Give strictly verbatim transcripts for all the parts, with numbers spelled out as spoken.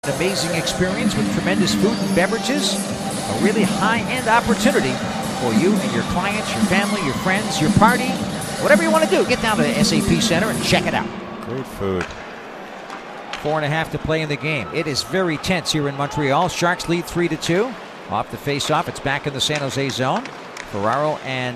An amazing experience with tremendous food and beverages. A really high-end opportunity for you and your clients, your family, your friends, your party. Whatever you want to do, get down to the S A P Center and check it out. Great food. Four and a half to play in the game. It is very tense here in Montreal. Sharks lead three to two. Off the face-off, it's back in the San Jose zone. Ferraro and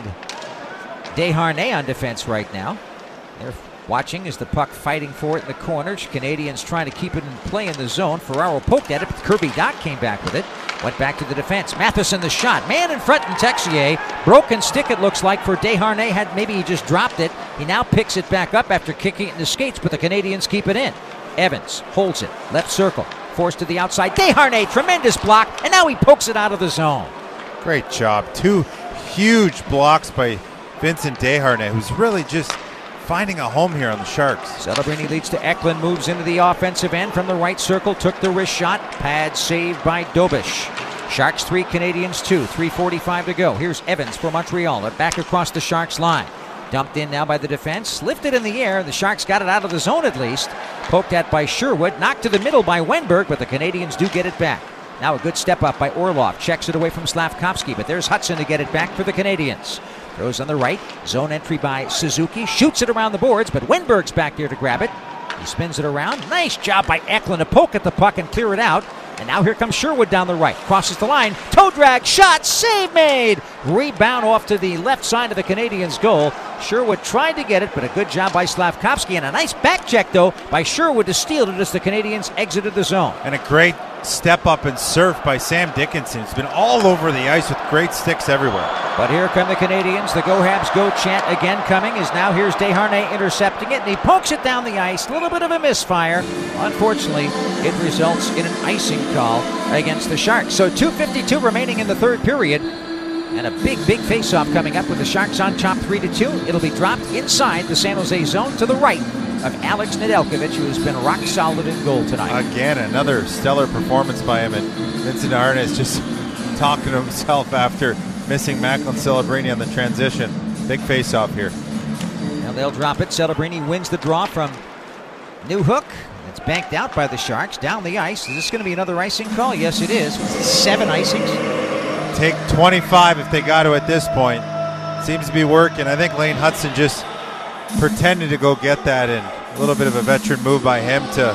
Desharnais on defense right now. They're watching as the puck fighting for it in the corners. Canadians trying to keep it in play in the zone. Ferraro poked at it, but Kirby Dach came back with it. Went back to the defense. Matheson the shot. Man in front and Texier. Broken stick it looks like for Desharnais. Had maybe he just dropped it. He now picks it back up after kicking it in the skates, but the Canadians keep it in. Evans holds it. Left circle. Forced to the outside. Desharnais, tremendous block, and now he pokes it out of the zone. Great job. Two huge blocks by Vincent Desharnais, who's really just finding a home here on the Sharks. Celebrini leads to Eklund, moves into the offensive end from the right circle, took the wrist shot. Pad saved by Dobish. Sharks three, Canadians two. three forty-five to go. Here's Evans for Montreal. Back across the Sharks line. Dumped in now by the defense. Lifted in the air. The Sharks got it out of the zone at least. Poked at by Sherwood. Knocked to the middle by Wenberg, but the Canadians do get it back. Now a good step up by Orlov. Checks it away from Slavkovsky, but there's Hudson to get it back for the Canadians. Throws on the right. Zone entry by Suzuki. Shoots it around the boards, but Wenberg's back there to grab it. He spins it around. Nice job by Eklund to poke at the puck and clear it out. And now here comes Sherwood down the right. Crosses the line. Toe drag. Shot. Save made. Rebound off to the left side of the Canadians' goal. Sherwood tried to get it, but a good job by Slavkovsky. And a nice back check, though, by Sherwood to steal it as the Canadians exited the zone. And a great step up and surf by Sam Dickinson. He's been all over the ice with great sticks everywhere. But here come the Canadians. The Go Habs Go chant again coming is now here's Desharnais intercepting it, and he pokes it down the ice. A little bit of a misfire. Unfortunately, it results in an icing call against the Sharks. So two fifty-two remaining in the third period. And a big, big face-off coming up with the Sharks on top three to two. It'll be dropped inside the San Jose zone to the right of Alex Nedeljkovic, who has been rock solid in goal tonight. Again, another stellar performance by him. And Vincent Desharnais just talking to himself after missing Macklin Celebrini on the transition. Big face-off here. Now they'll drop it. Celebrini wins the draw from Newhook. It's banked out by the Sharks down the ice. Is this going to be another icing call? Yes, it is. Seven icings. Take twenty-five if they got to at this point. Seems to be working. I think Lane Hudson just pretended to go get that, and a little bit of a veteran move by him to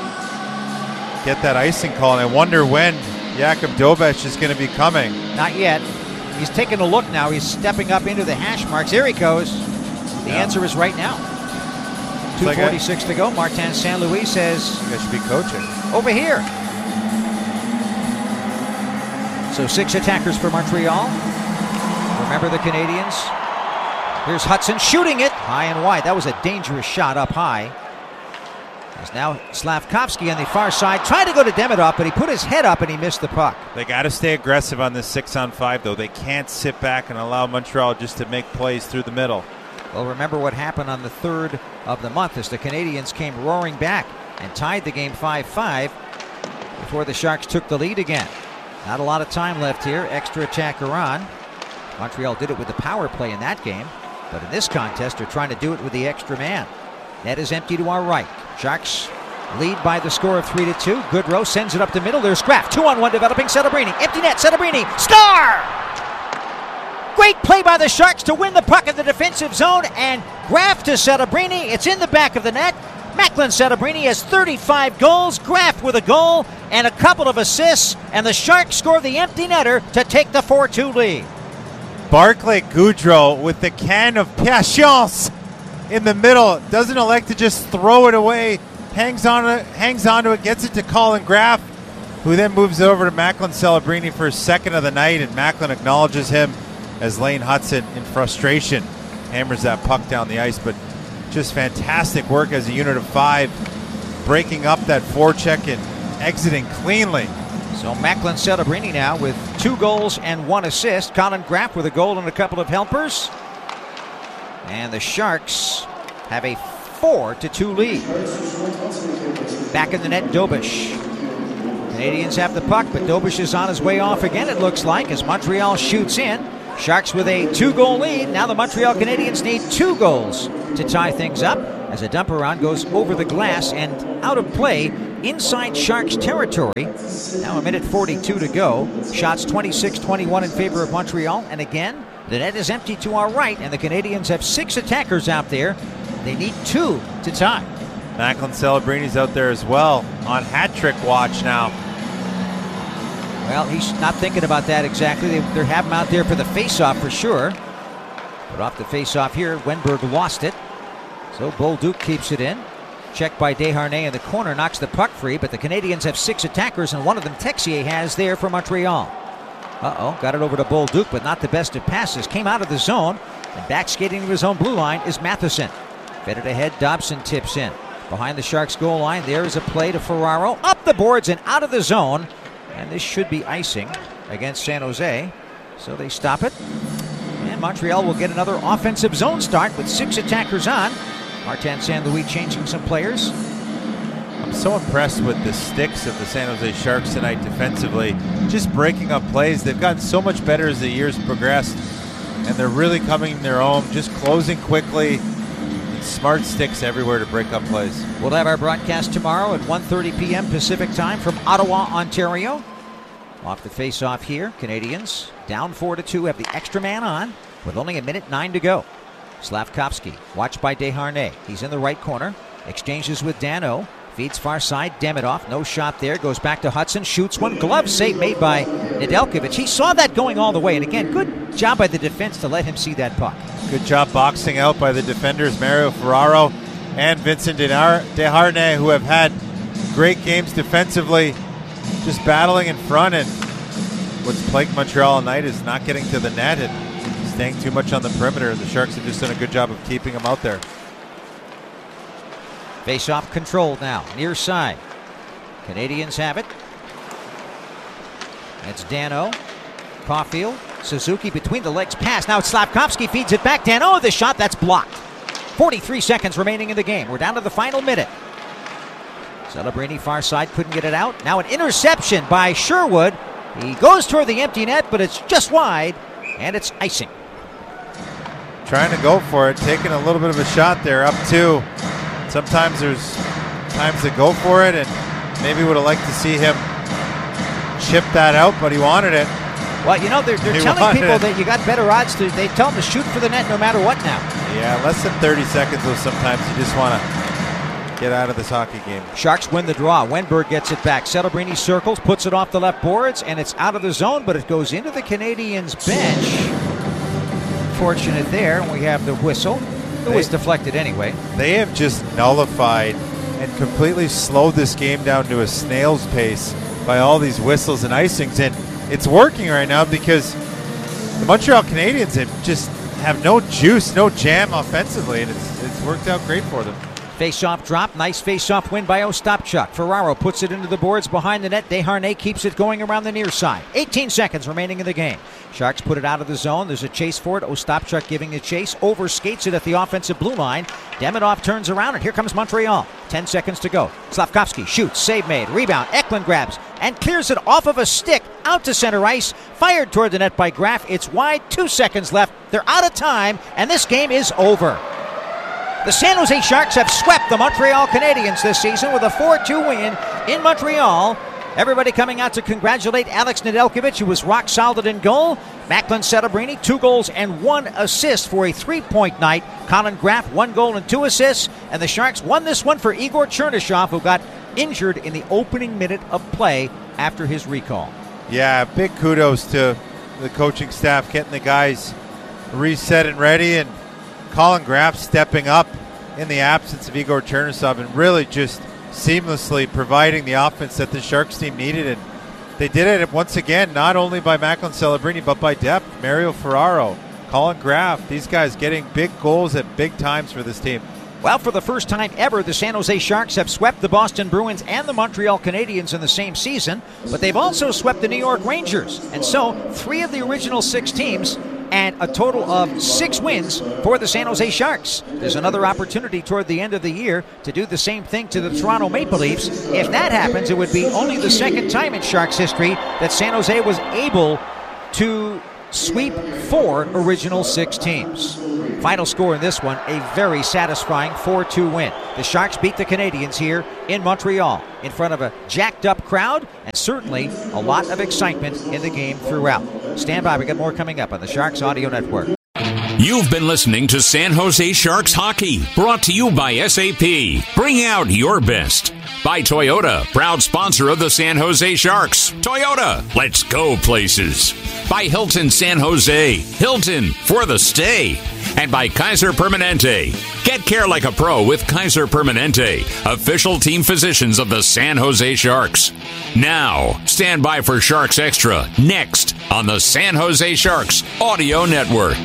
get that icing call. And I wonder when Jakub Dobeš is going to be coming. Not yet. He's taking a look now. He's stepping up into the hash marks. Here he goes. The yeah. answer is right now. two forty-six like to go. Martin Saint Louis says, you guys should be coaching. Over here. So six attackers for Montreal. Remember the Canadians. Here's Hudson shooting it high and wide. That was a dangerous shot up high. There's now Slavkovsky on the far side. Tried to go to Demidov, but he put his head up and he missed the puck. They got to stay aggressive on this six on five, though. They can't sit back and allow Montreal just to make plays through the middle. Well, remember what happened on the third of the month as the Canadians came roaring back and tied the game five five before the Sharks took the lead again. Not a lot of time left here. Extra attacker on. Montreal did it with the power play in that game, but in this contest they're trying to do it with the extra man. Net is empty to our right. Sharks lead by the score of three to two. Goodrow sends it up the middle. There's Graff. Two on one developing. Celebrini. Empty net. Celebrini. Star! Great play by the Sharks to win the puck in the defensive zone, and Graff to Celebrini. It's in the back of the net. Macklin Celebrini has thirty-five goals. Graff with a goal and a couple of assists, and the Sharks score the empty netter to take the four two lead. Barclay Goodrow with the can of patience in the middle. Doesn't elect to just throw it away. Hangs on it, hangs onto it, gets it to Colin Graff, who then moves it over to Macklin Celebrini for his second of the night, and Macklin acknowledges him as Lane Hudson, in frustration, hammers that puck down the ice. But just fantastic work as a unit of five, breaking up that forecheck and exiting cleanly. So Macklin Celebrini now with two goals and one assist. Colin Graff with a goal and a couple of helpers. And the Sharks have a four to two lead. Back in the net, Dobish. Canadians have the puck, but Dobish is on his way off again, it looks like, as Montreal shoots in. Sharks with a two-goal lead. Now the Montreal Canadiens need two goals to tie things up. as a dump around goes over the glass and out of play inside Sharks territory. Now a minute forty-two to go. Shots twenty-six twenty-one in favor of Montreal. And again, the net is empty to our right, and the Canadiens have six attackers out there. They need two to tie. Macklin Celebrini's out there as well on hat trick watch now. Well, he's not thinking about that exactly. They, they have him out there for the face-off for sure. But off the face-off here, Wenberg lost it. So Bolduc keeps it in. Checked by Desharnais in the corner, knocks the puck free, but the Canadiens have six attackers, and one of them Texier has there for Montreal. Uh-oh, got it over to Bolduc, but not the best of passes. Came out of the zone, and back skating to his own blue line is Matheson. Fed it ahead, Dobson tips in. Behind the Sharks goal line, there is a play to Ferraro. Up the boards and out of the zone. And this should be icing against San Jose. So they stop it. And Montreal will get another offensive zone start with six attackers on. Martin St. Louis changing some players. I'm so impressed with the sticks of the San Jose Sharks tonight defensively. Just breaking up plays. They've gotten so much better as the years progressed. And they're really coming their own, just closing quickly. Smart sticks everywhere to break up plays. We'll have our broadcast tomorrow at one thirty p.m. Pacific time from Ottawa, Ontario. Off the face-off here, Canadiens down four to two, have the extra man on with only a minute nine to go. Slavkovsky, watched by Desharnais. He's in the right corner, exchanges with Danault, feeds far side, Demidov, no shot there, goes back to Hudson, shoots one, glove save made by Nedeljkovic. He saw that going all the way, and again, good job by the defense to let him see that puck. Good job boxing out by the defenders, Mario Ferraro and Vincent Desharnais, who have had great games defensively, just battling in front. And what's plagued Montreal tonight is not getting to the net and staying too much on the perimeter. The Sharks have just done a good job of keeping them out there. Face-off controlled now, near side. Canadiens have it. It's Danault, Caulfield, Suzuki between the legs pass. Now it's Slavkovsky, feeds it back. Danault, the shot, that's blocked. forty-three seconds remaining in the game. We're down to the final minute. Celebrini far side, couldn't get it out. Now an interception by Sherwood. He goes toward the empty net, but it's just wide, and it's icing. Trying to go for it, taking a little bit of a shot there, up two. Sometimes there's times to go for it, and maybe would have liked to see him chip that out, but he wanted it. Well, you know, they're, they're telling people it. that you got better odds to, they tell them to shoot for the net no matter what now. Yeah, less than thirty seconds though, sometimes you just want to get out of this hockey game. Sharks win the draw. Wenberg gets it back. Celebrini circles, puts it off the left boards, and it's out of the zone, but it goes into the Canadiens bench. Fortunate there, and we have the whistle. It was deflected anyway. They have just nullified and completely slowed this game down to a snail's pace by all these whistles and icings, and it's working right now because the Montreal Canadiens have just have no juice, no jam offensively, and it's it's worked out great for them. Face-off drop, nice face-off win by Ostapchuk. Ferraro puts it into the boards behind the net. Desharnais keeps it going around the near side. eighteen seconds remaining in the game. Sharks put it out of the zone. There's a chase for it. Ostapchuk giving a chase, overskates it at the offensive blue line. Demidov turns around, and here comes Montreal. ten seconds to go. Slavkovsky shoots, save made, rebound. Eklund grabs and clears it off of a stick out to center ice. Fired toward the net by Graf. It's wide. Two seconds left. They're out of time, and this game is over. The San Jose Sharks have swept the Montreal Canadiens this season with a four two win in Montreal. Everybody coming out to congratulate Alex Nedeljkovic, who was rock solid in goal. Macklin Celebrini, two goals and one assist for a three-point night. Colin Graf, one goal and two assists. And the Sharks won this one for Igor Chernyshov, who got injured in the opening minute of play after his recall. Yeah, big kudos to the coaching staff getting the guys reset and ready, and Colin Graf stepping up in the absence of Igor Chernyshov and really just seamlessly providing the offense that the Sharks team needed. And they did it once again, not only by Macklin Celebrini, but by depth. Mario Ferraro, Colin Graf, these guys getting big goals at big times for this team. Well, for the first time ever, the San Jose Sharks have swept the Boston Bruins and the Montreal Canadiens in the same season, but they've also swept the New York Rangers. And so, three of the original six teams and a total of six wins for the San Jose Sharks. There's another opportunity toward the end of the year to do the same thing to the Toronto Maple Leafs. If that happens, it would be only the second time in Sharks history that San Jose was able to sweep four original six teams. Final score in this one, a very satisfying four two win. The Sharks beat the Canadiens here in Montreal in front of a jacked-up crowd and certainly a lot of excitement in the game throughout. Stand by, we got more coming up on the Sharks Audio Network. You've been listening to San Jose Sharks Hockey, brought to you by S A P. Bring out your best. By Toyota, proud sponsor of the San Jose Sharks. Toyota, let's go places. By Hilton San Jose, Hilton for the stay. And by Kaiser Permanente. Get care like a pro with Kaiser Permanente, official team physicians of the San Jose Sharks. Now, stand by for Sharks Extra, next on the San Jose Sharks Audio Network.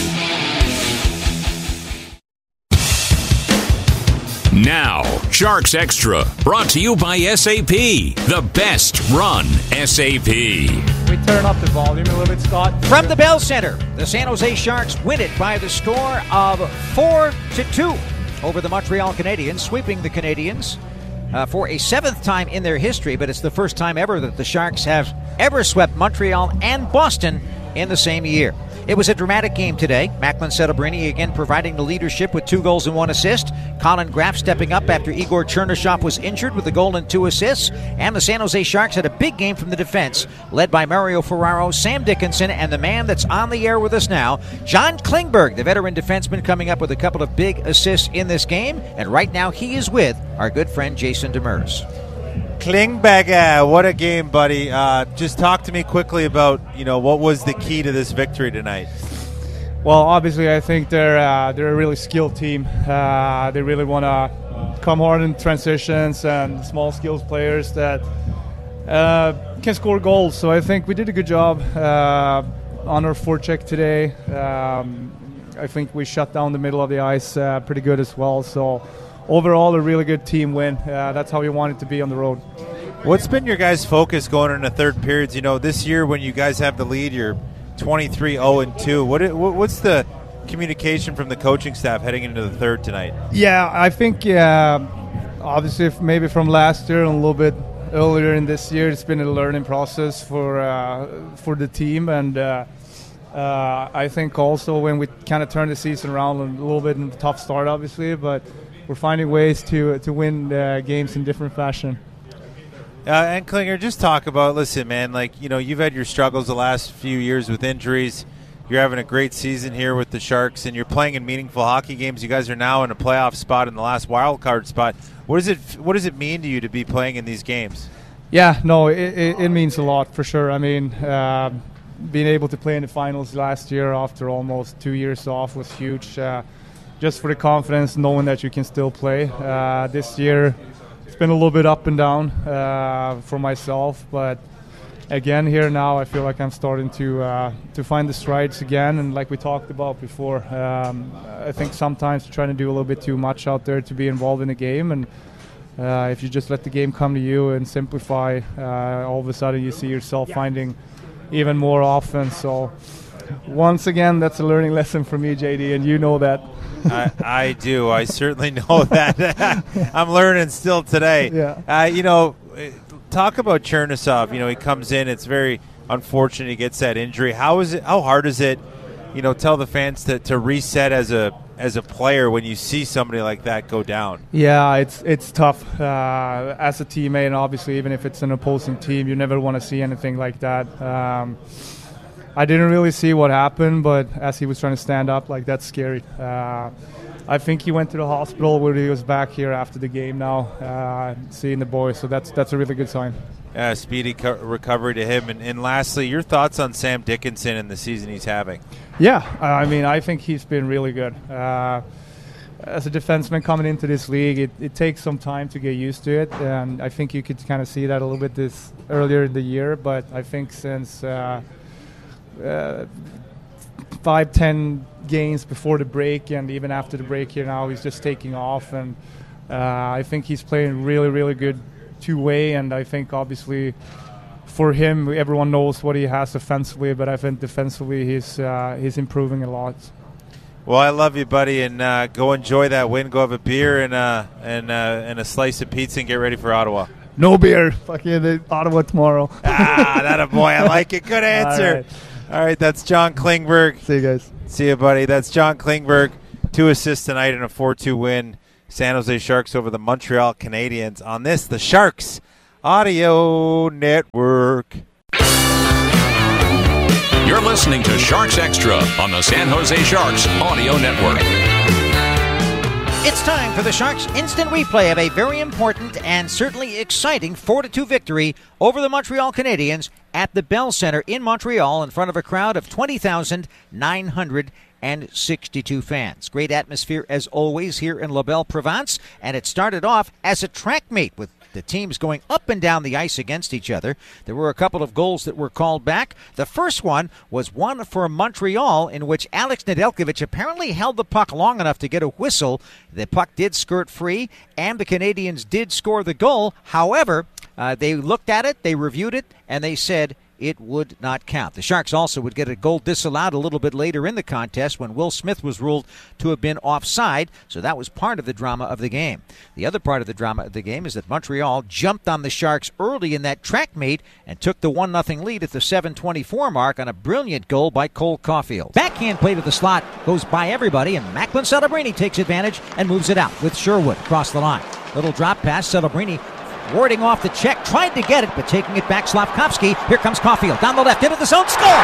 Now, Sharks Extra, brought to you by S A P, the best run S A P. We turn up the volume a little bit, Scott. From the Bell Center, the San Jose Sharks win it by the score of four to two over the Montreal Canadiens, sweeping the Canadiens uh, for a seventh time in their history, but it's the first time ever that the Sharks have ever swept Montreal and Boston in the same year. It was a dramatic game today. Macklin Settlebrini again providing the leadership with two goals and one assist. Colin Graf stepping up after Igor Chernyshov was injured with a goal and two assists. And the San Jose Sharks had a big game from the defense, led by Mario Ferraro, Sam Dickinson, and the man that's on the air with us now, John Klingberg, the veteran defenseman, coming up with a couple of big assists in this game. And right now he is with our good friend Jason Demers. Klingberg, uh, what a game, buddy. Uh, just talk to me quickly about, you know, what was the key to this victory tonight? Well, obviously, I think they're uh, they're a really skilled team. Uh, they really want to come hard in transitions and small skills players that uh, can score goals. So I think we did a good job uh, on our forecheck today. Um, I think we shut down the middle of the ice uh, pretty good as well. So overall, a really good team win. Uh, that's how we want it to be on the road. What's been your guys' focus going into third periods? You know, this year when you guys have the lead, you're twenty-three oh and two. What, what's the communication from the coaching staff heading into the third tonight? Yeah, I think uh, obviously if maybe from last year and a little bit earlier in this year, it's been a learning process for uh, for the team. And uh, uh, I think also when we kind of turn the season around, a little bit in a tough start, obviously, but we're finding ways to to win uh, games in different fashion. Uh, and Klinger, just talk about, listen, man, like, you know, you've had your struggles the last few years with injuries. You're having a great season here with the Sharks, and you're playing in meaningful hockey games. You guys are now in a playoff spot in the last wild card spot. What does it What does it mean to you to be playing in these games? Yeah, no, it, it, it means a lot for sure. I mean, uh, being able to play in the finals last year after almost two years off was huge. Uh, just for the confidence, knowing that you can still play. Uh, this year, it's been a little bit up and down uh, for myself, but again, here now, I feel like I'm starting to uh, to find the strides again. And like we talked about before, um, I think sometimes you're trying to do a little bit too much out there to be involved in the game. And uh, if you just let the game come to you and simplify, uh, all of a sudden you see yourself finding even more offense. So once again, that's a learning lesson for me, J D, and you know that. I, I do. I certainly know that. I'm learning still today. Yeah. Uh, you know, talk about Chernyshov. You know, he comes in. It's very unfortunate he gets that injury. How is it? How hard is it? You know, tell the fans to, to reset as a as a player when you see somebody like that go down. Yeah, it's it's tough uh, as a teammate, and obviously even if it's an opposing team, you never want to see anything like that. Um, I didn't really see what happened, but as he was trying to stand up, like, that's scary. Uh, I think he went to the hospital where he was back here after the game now, uh, seeing the boys, so that's that's a really good sign. Uh, speedy co- recovery to him. And, and lastly, your thoughts on Sam Dickinson and the season he's having? Yeah, I mean, I think he's been really good. Uh, as a defenseman coming into this league, it, it takes some time to get used to it, and I think you could kind of see that a little bit this earlier in the year, but I think since uh, Uh, five, ten games before the break and even after the break here now, he's just taking off, and uh, I think he's playing really, really good two-way, and I think obviously for him, everyone knows what he has offensively, but I think defensively he's uh, he's improving a lot. Well, I love you, buddy, and uh, go enjoy that win. Go have a beer and uh, and uh, and a slice of pizza and get ready for Ottawa. No beer. Fucking Ottawa tomorrow. Ah, that a boy. I like it. Good answer. All right, that's John Klingberg. See you guys. See you, buddy. That's John Klingberg. Two assists tonight in a four two win. San Jose Sharks over the Montreal Canadiens on this, the Sharks Audio Network. You're listening to Sharks Extra on the San Jose Sharks Audio Network. It's time for the Sharks' instant replay of a very important and certainly exciting four to two victory over the Montreal Canadiens at the Bell Centre in Montreal in front of a crowd of twenty thousand nine hundred sixty-two fans. Great atmosphere as always here in La Belle Province, and it started off as a track meet with the teams going up and down the ice against each other. There were a couple of goals that were called back. The first one was one for Montreal, in which Alex Nedeljkovic apparently held the puck long enough to get a whistle. The puck did skirt free, and the Canadiens did score the goal. However, uh, they looked at it, they reviewed it, and they said it would not count. The Sharks also would get a goal disallowed a little bit later in the contest when Will Smith was ruled to have been offside, so that was part of the drama of the game. The other part of the drama of the game is that Montreal jumped on the Sharks early in that track meet and took the one nothing lead at the seven twenty-four mark on a brilliant goal by Cole Caulfield. Backhand play to the slot goes by everybody, and Macklin Celebrini takes advantage and moves it out with Sherwood across the line. Little drop pass, Celebrini warding off the check, tried to get it, but taking it back, Slafkovsky. Here comes Caulfield, down the left, into the zone, score!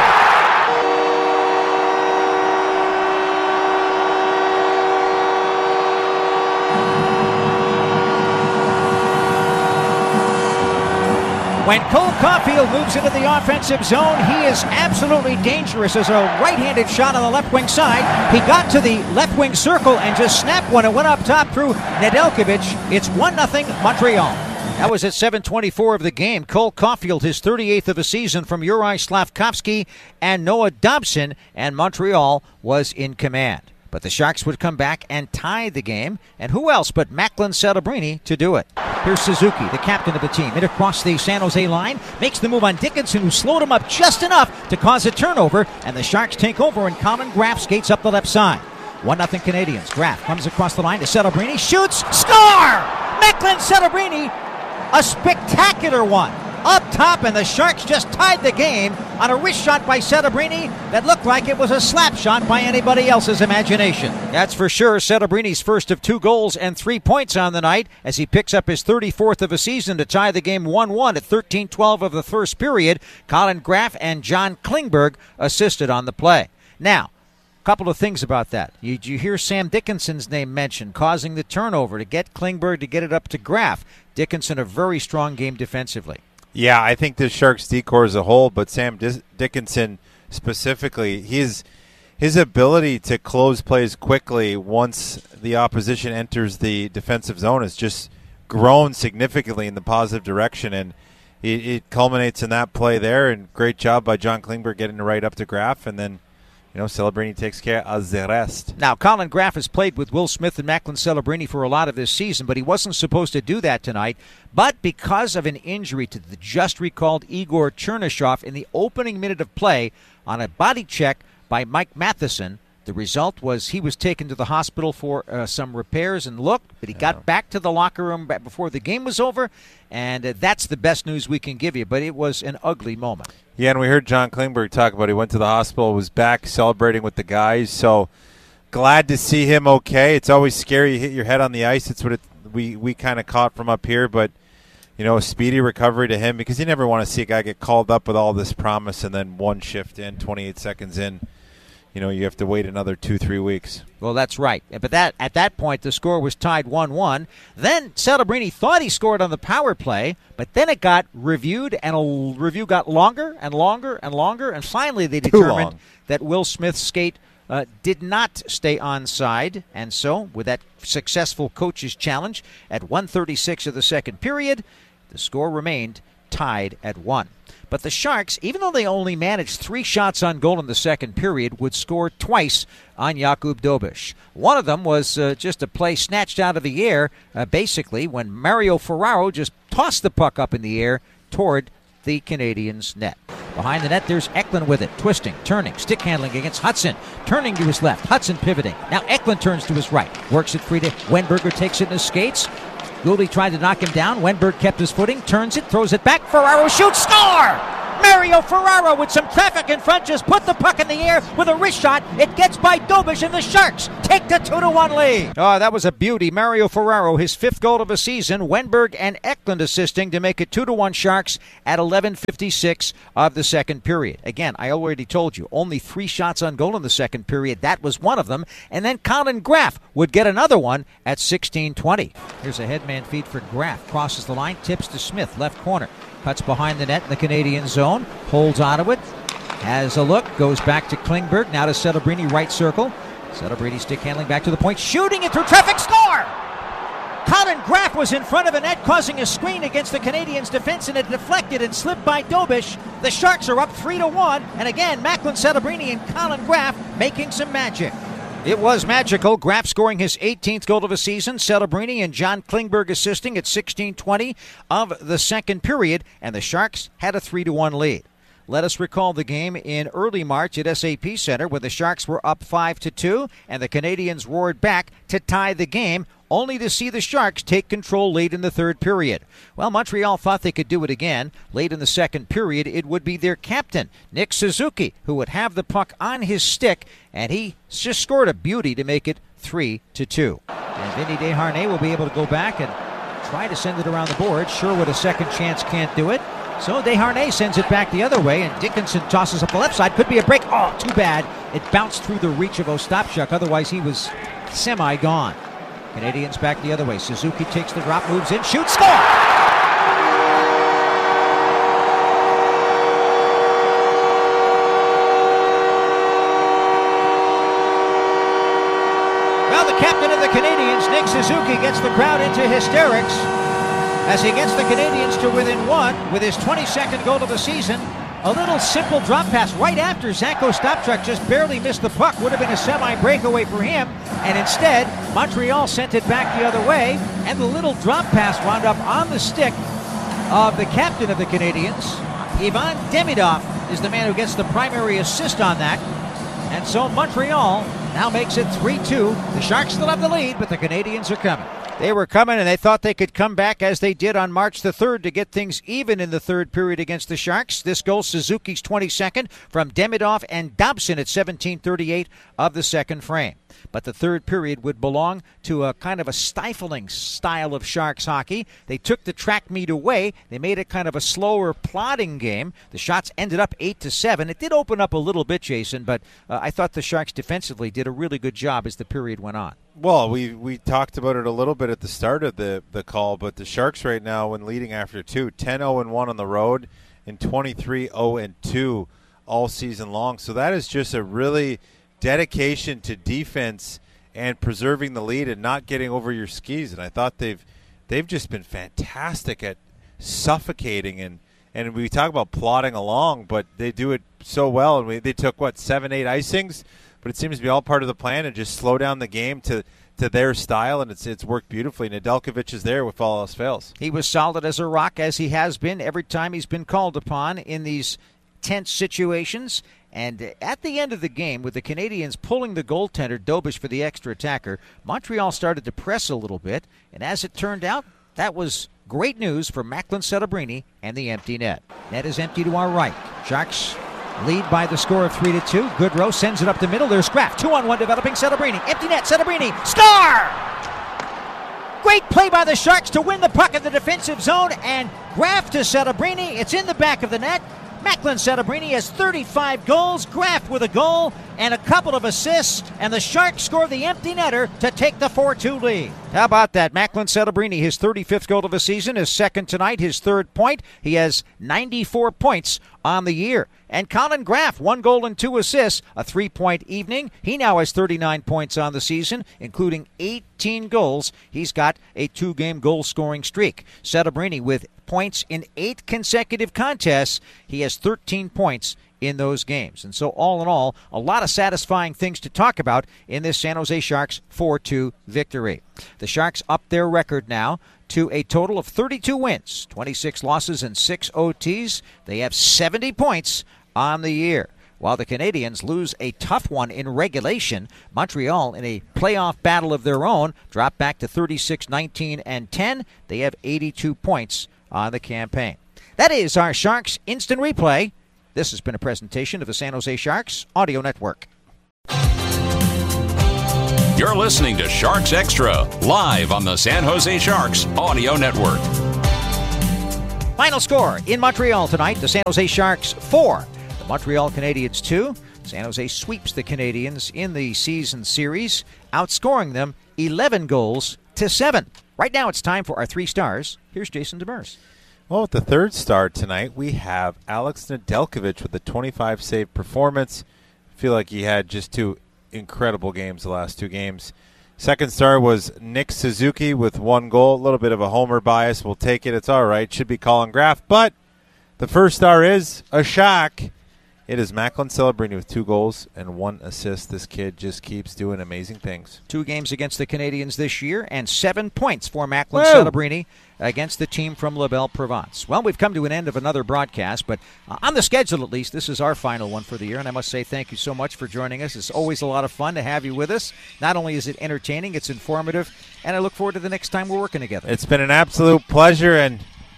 When Cole Caulfield moves into the offensive zone, he is absolutely dangerous as a right-handed shot on the left wing side. He got to the left wing circle and just snapped one and went up top through Nedeljkovic. It's one nothing Montreal. That was at seven twenty-four of the game. Cole Caulfield, his thirty-eighth of a season from Uri Slafkovsky and Noah Dobson, and Montreal was in command. But the Sharks would come back and tie the game, and who else but Macklin Celebrini to do it? Here's Suzuki, the captain of the team, in across the San Jose line, makes the move on Dickinson, who slowed him up just enough to cause a turnover, and the Sharks take over, and Colin Graf skates up the left side. one nothing Canadiens. Graf comes across the line to Celebrini, shoots, score! Macklin Celebrini, a spectacular one. Up top, and the Sharks just tied the game on a wrist shot by Celebrini that looked like it was a slap shot by anybody else's imagination. That's for sure Celebrini's first of two goals and three points on the night as he picks up his thirty-fourth of a season to tie the game one one at thirteen twelve of the first period. Colin Graf and John Klingberg assisted on the play. Now, a couple of things about that. You, you hear Sam Dickinson's name mentioned, causing the turnover to get Klingberg to get it up to Graf. Dickinson, a very strong game defensively. Yeah, I think the Sharks decor as a whole, but Sam Dis- Dickinson specifically, his his ability to close plays quickly once the opposition enters the defensive zone has just grown significantly in the positive direction, and it, it culminates in that play there. And great job by John Klingberg getting it right up to Graf, and then you know, Celebrini takes care of the rest. Now, Colin Graf has played with Will Smith and Macklin Celebrini for a lot of this season, but he wasn't supposed to do that tonight. But because of an injury to the just recalled Igor Chernyshov in the opening minute of play on a body check by Mike Matheson, the result was he was taken to the hospital for uh, some repairs and looked, but he yeah. got back to the locker room before the game was over, and uh, that's the best news we can give you. But it was an ugly moment. Yeah, and we heard John Klingberg talk about he went to the hospital, was back celebrating with the guys, so glad to see him okay. It's always scary you hit your head on the ice. It's what it, we, we kind of caught from up here, but you know, a speedy recovery to him because you never want to see a guy get called up with all this promise and then one shift in, twenty-eight seconds in. You know, you have to wait another two, three weeks. Well, that's right. But that at that point, the score was tied one one. Then Celebrini thought he scored on the power play, but then it got reviewed, and a review got longer and longer and longer, and finally they determined that Will Smith's skate uh, did not stay onside. And so, with that successful coach's challenge, at one thirty-six of the second period, the score remained tied at one. But the Sharks, even though they only managed three shots on goal in the second period, would score twice on Jakub Dobeš. One of them was uh, just a play snatched out of the air, uh, basically, when Mario Ferraro just tossed the puck up in the air toward the Canadiens' net. Behind the net, there's Eklund with it, twisting, turning, stick handling against Hudson, turning to his left, Hudson pivoting. Now Eklund turns to his right, works it free to Wenberger, takes it in his skates. Gouldy tried to knock him down. Wenberg kept his footing, turns it, throws it back. Ferraro shoots, score! Mario Ferraro with some traffic in front just put the puck in the air with a wrist shot. It gets by Dobish, and the Sharks take the two to one lead. Oh, that was a beauty. Mario Ferraro, his fifth goal of the season. Wenberg and Eklund assisting to make it two to one Sharks at eleven fifty-six of the second period. Again, I already told you, only three shots on goal in the second period. That was one of them. And then Colin Graff would get another one at sixteen twenty. Here's a headman feed for Graff. Crosses the line, tips to Smith, left corner. Cuts behind the net in the Canadian zone. Holds onto it. Has a look. Goes back to Klingberg. Now to Celebrini, right circle. Celebrini stick handling back to the point. Shooting it through traffic. Score! Colin Graff was in front of a net causing a screen against the Canadiens' defense, and it deflected and slipped by Dobish. The Sharks are up three to one. And again, Macklin Celebrini and Colin Graff making some magic. It was magical. Graff scoring his eighteenth goal of the season. Celebrini and John Klingberg assisting at sixteen twenty of the second period, and the Sharks had a three to one lead. Let us recall the game in early March at S A P Center where the Sharks were up five to two, and the Canadiens roared back to tie the game, only to see the Sharks take control late in the third period. Well, Montreal thought they could do it again. Late in the second period, it would be their captain, Nick Suzuki, who would have the puck on his stick, and he just scored a beauty to make it three to two. And Vinny Desharnais will be able to go back and try to send it around the board. Sherwood, a second chance, can't do it. So Desharnais sends it back the other way, and Dickinson tosses up the left side. Could be a break. Oh, too bad. It bounced through the reach of Ostapchuk. Otherwise, he was semi-gone. Canadians back the other way. Suzuki takes the drop, moves in, shoots, score! Well, the captain of the Canadiens, Nick Suzuki, gets the crowd into hysterics as he gets the Canadiens to within one with his twenty-second goal of the season. A little simple drop pass right after Zach Ostapchuk just barely missed the puck. Would have been a semi-breakaway for him. And instead, Montreal sent it back the other way. And the little drop pass wound up on the stick of the captain of the Canadiens. Ivan Demidov is the man who gets the primary assist on that. And so Montreal now makes it three two. The Sharks still have the lead, but the Canadiens are coming. They were coming, and they thought they could come back as they did on March the third to get things even in the third period against the Sharks. This goal, Suzuki's twenty-second from Demidov and Dobson at seventeen thirty-eight of the second frame. But the third period would belong to a kind of a stifling style of Sharks hockey. They took the track meet away. They made it kind of a slower, plodding game. The shots ended up eight to seven. It did open up a little bit, Jason, but uh, I thought the Sharks defensively did a really good job as the period went on. Well, we we talked about it a little bit at the start of the, the call, but the Sharks right now, when leading after two, ten oh and one on the road and twenty-three oh and two all season long. So that is just a really dedication to defense and preserving the lead and not getting over your skis. And I thought they've they've just been fantastic at suffocating, and, and we talk about plodding along, but they do it so well. And we, they took, what, seven, eight icings? But it seems to be all part of the plan and just slow down the game to, to their style, and it's it's worked beautifully. Nedeljkovic is there if all else fails. He was solid as a rock, as he has been every time he's been called upon in these tense situations. And at the end of the game, with the Canadiens pulling the goaltender, Dobish, for the extra attacker, Montreal started to press a little bit. And as it turned out, that was great news for Macklin Celebrini and the empty net. Net is empty to our right. Sharks lead by the score of three to two. Goodrow sends it up the middle. There's Graff. Two on one developing. Celebrini. Empty net. Celebrini. Star! Great play by the Sharks to win the puck in the defensive zone. And Graff to Celebrini. It's in the back of the net. Macklin Celebrini has thirty-five goals. Graff with a goal and a couple of assists. And the Sharks score the empty netter to take the four two lead. How about that? Macklin Celebrini, his thirty-fifth goal of the season, his second tonight, his third point. He has ninety-four points on the year. And Colin Graff, one goal and two assists, a three-point evening. He now has thirty-nine points on the season, including eighteen goals. He's got a two-game goal-scoring streak. Celebrini with points in eight consecutive contests. He has thirteen points in those games. And so all in all, a lot of satisfying things to talk about in this San Jose Sharks four two victory. The Sharks up their record now to a total of thirty-two wins, twenty-six losses, and six O Ts. They have seventy points on the year. While the Canadiens lose a tough one in regulation, Montreal, in a playoff battle of their own, drop back to thirty-six, nineteen, and ten. They have eighty-two points on the campaign. That is our Sharks Instant Replay. This has been a presentation of the San Jose Sharks Audio Network. You're listening to Sharks Extra, live on the San Jose Sharks Audio Network. Final score in Montreal tonight, the San Jose Sharks four, the Montreal Canadiens two. San Jose sweeps the Canadiens in the season series, outscoring them eleven goals to seven. Right now it's time for our three stars. Here's Jason Demers. Well, with the third star tonight, we have Alex Nedeljkovic with a twenty-five save performance. I feel like he had just two incredible games the last two games. Second star was Nick Suzuki with one goal. A little bit of a homer bias. We'll take it. It's all right. Should be Colin Graff. But the first star is a shock. It is Macklin Celebrini with two goals and one assist. This kid just keeps doing amazing things. Two games against the Canadiens this year and seven points for Macklin Whoa. Celebrini against the team from La Belle Provence. Well, we've come to an end of another broadcast, but uh, on the schedule at least, this is our final one for the year, and I must say thank you so much for joining us. It's always a lot of fun to have you with us. Not only is it entertaining, it's informative, and I look forward to the next time we're working together. It's been an absolute pleasure, and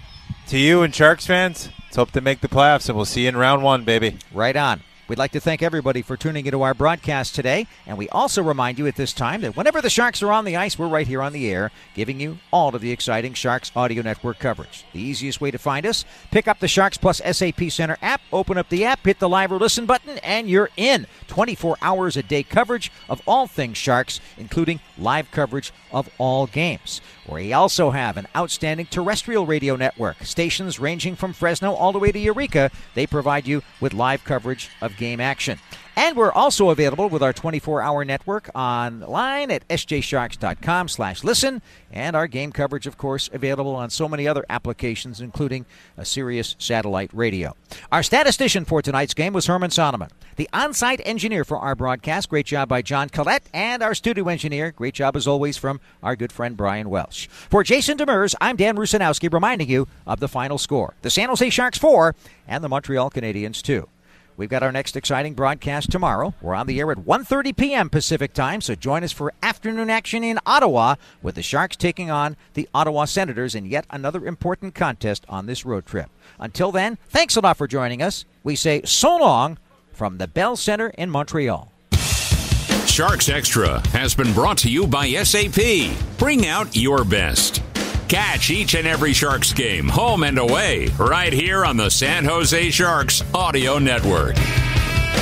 to you and Sharks fans, let's hope to make the playoffs, and we'll see you in round one, baby. Right on. We'd like to thank everybody for tuning into our broadcast today, and we also remind you at this time that whenever the Sharks are on the ice, we're right here on the air, giving you all of the exciting Sharks Audio Network coverage. The easiest way to find us, pick up the Sharks Plus S A P Center app, open up the app, hit the live or listen button, and you're in. twenty-four hours a day coverage of all things Sharks, including live coverage of all games. We also have an outstanding terrestrial radio network. Stations ranging from Fresno all the way to Eureka. They provide you with live coverage of game action. And we're also available with our twenty-four hour network online at s j sharks dot com slash listen. And our game coverage, of course, available on so many other applications, including a Sirius satellite radio. Our statistician for tonight's game was Herman Sonneman. The on-site engineer for our broadcast, great job by John Collette. And our studio engineer, great job as always from our good friend Brian Welsh. For Jason Demers, I'm Dan Rusanowski reminding you of the final score. The San Jose Sharks four and the Montreal Canadiens two. We've got our next exciting broadcast tomorrow. We're on the air at one thirty p.m. Pacific time, so join us for afternoon action in Ottawa with the Sharks taking on the Ottawa Senators in yet another important contest on this road trip. Until then, thanks a lot for joining us. We say so long from the Bell Center in Montreal. Sharks Extra has been brought to you by S A P. Bring out your best. Catch each and every Sharks game, home and away, right here on the San Jose Sharks Audio Network.